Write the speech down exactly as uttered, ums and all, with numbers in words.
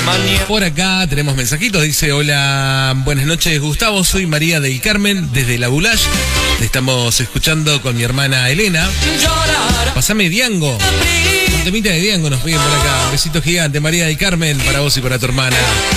mañana. Por acá tenemos mensajitos, dice: hola, buenas noches Gustavo, soy María del Carmen desde La Bulash. Te estamos escuchando con mi hermana Elena. Pasame Diango. Un temita de Diango nos piden por acá. Un besito gigante, María del Carmen, para vos y para tu hermana.